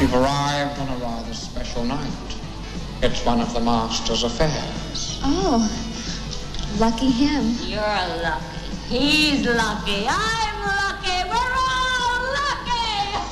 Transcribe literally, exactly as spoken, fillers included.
You've arrived on a rather special night. It's one of the Master's affairs. Oh, lucky him. You're lucky. He's lucky. I'm lucky.